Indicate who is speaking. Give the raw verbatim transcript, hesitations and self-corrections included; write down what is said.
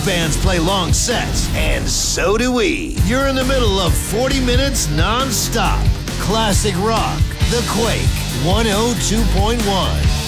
Speaker 1: bands play long sets, and so do we. You're in the middle of forty minutes non-stop. Classic rock. The Quake one oh two point one.